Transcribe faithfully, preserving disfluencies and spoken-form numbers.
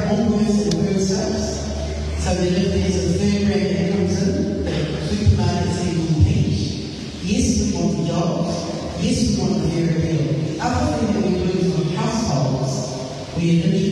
Woolworths and Worksafe. So that if there's a third round that comes in, the supermarkets then compete. Yes, we want the jobs. Yes, we want the fair deal. Other thing that we do from households, we have